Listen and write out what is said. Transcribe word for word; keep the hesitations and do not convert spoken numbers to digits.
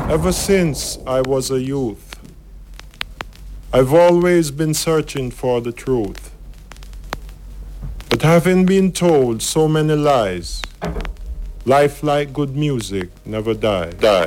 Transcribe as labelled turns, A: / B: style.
A: Ever since I was a youth, I've always been searching for the truth. But having been told so many lies, life like good music never dies. Die.